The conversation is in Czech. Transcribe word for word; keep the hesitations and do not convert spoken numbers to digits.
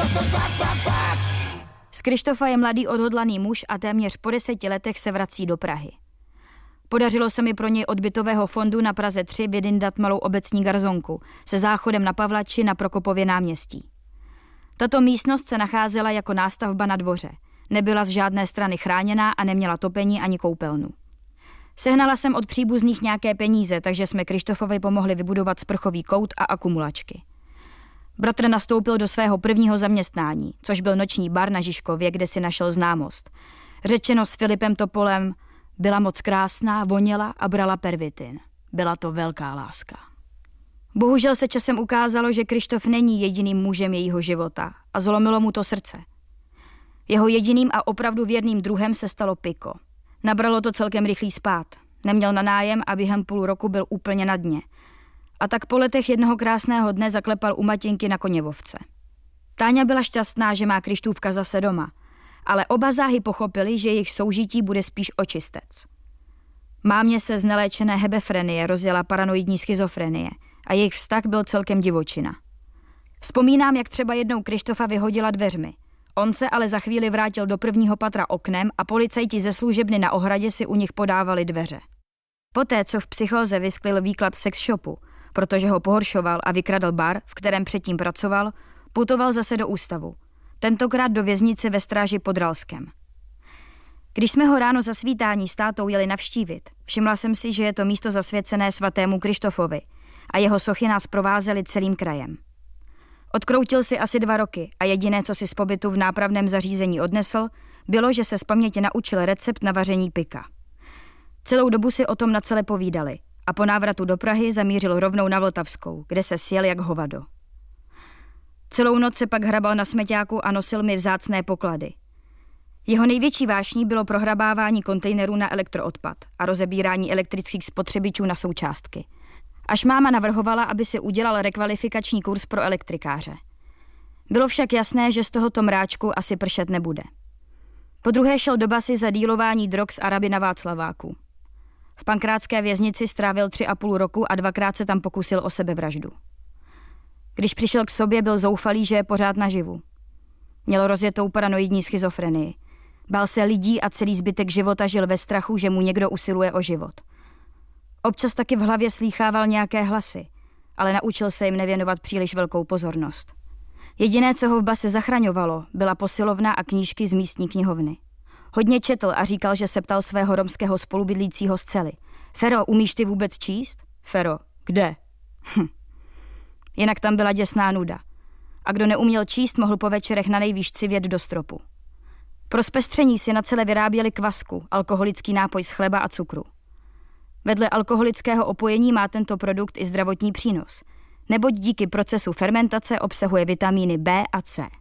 Z Krištofa je mladý odhodlaný muž a téměř po deseti letech se vrací do Prahy. Podařilo se mi pro něj od bytového fondu na Praze tři vydindat malou obecní garzonku se záchodem na Pavlači na Prokopově náměstí. Tato místnost se nacházela jako nástavba na dvoře. Nebyla z žádné strany chráněná a neměla topení ani koupelnu. Sehnala jsem od příbuzných nějaké peníze, takže jsme Krištofovi pomohli vybudovat sprchový kout a akumulačky. Bratr nastoupil do svého prvního zaměstnání, což byl noční bar na Žižkově, kde si našel známost. Řečeno s Filipem Topolem, byla moc krásná, voněla a brala pervitin. Byla to velká láska. Bohužel se časem ukázalo, že Krištof není jediným mužem jejího života a zlomilo mu to srdce. Jeho jediným a opravdu věrným druhem se stalo Piko. Nabralo to celkem rychlý spád. Neměl na nájem a během půl roku byl úplně na dně. A tak po letech jednoho krásného dne zaklepal u Matěnky na Koněvovce. Táňa byla šťastná, že má Krištůvka zase doma, ale oba záhy pochopili, že jejich soužití bude spíš očistec. Mámě se z neléčené hebefrenie rozjela paranoidní schizofrenie a jejich vztah byl celkem divočina. Vzpomínám, jak třeba jednou Krištofa vyhodila dveřmi. On se ale za chvíli vrátil do prvního patra oknem a policajti ze služebny na ohradě si u nich podávali dveře. Poté, co v psychóze vysklil výklad sex shopu, protože ho pohoršoval a vykradl bar, v kterém předtím pracoval, putoval zase do ústavu. Tentokrát do věznice ve Stráži pod Ralskem. Když jsme ho ráno za svítání s tátou jeli navštívit, všimla jsem si, že je to místo zasvěcené svatému Krištofovi a jeho sochy nás provázely celým krajem. Odkroutil si asi dva roky a jediné, co si z pobytu v nápravném zařízení odnesl, bylo, že se z paměti naučil recept na vaření pika. Celou dobu si o tom na celé povídali a po návratu do Prahy zamířil rovnou na Vltavskou, kde se sjel jak hovado. Celou noc se pak hrabal na smeťáku a nosil mi vzácné poklady. Jeho největší vášní bylo prohrabávání kontejnerů na elektroodpad a rozebírání elektrických spotřebičů na součástky. Až máma navrhovala, aby si udělal rekvalifikační kurz pro elektrikáře. Bylo však jasné, že z tohoto mráčku asi pršet nebude. Po druhé šel do basy za dílování drog z Araby na Václaváku. V pankrátské věznici strávil tři a půl roku a dvakrát se tam pokusil o sebevraždu. Když přišel k sobě, byl zoufalý, že je pořád naživu. Měl rozjetou paranoidní schizofrenii. Bál se lidí a celý zbytek života žil ve strachu, že mu někdo usiluje o život. Občas taky v hlavě slýchával nějaké hlasy, ale naučil se jim nevěnovat příliš velkou pozornost. Jediné, co ho v base zachraňovalo, byla posilovna a knížky z místní knihovny. Hodně četl a říkal, že se ptal svého romského spolubydlícího z cely. Fero, umíš ty vůbec číst? Fero, kde? Hm. Jinak tam byla děsná nuda. A kdo neuměl číst, mohl po večerech na nejvýš civět do stropu. Pro zpestření si na cele vyráběli kvasku, alkoholický nápoj z chleba a cukru. Vedle alkoholického opojení má tento produkt i zdravotní přínos, neboť díky procesu fermentace obsahuje vitamíny B a C.